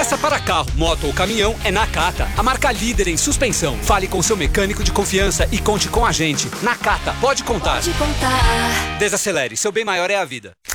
Peça para carro, moto ou caminhão é Nakata, a marca líder em suspensão. Fale com seu mecânico de confiança e conte com a gente. Nakata, pode contar. Pode contar. Desacelere, seu bem maior é a vida.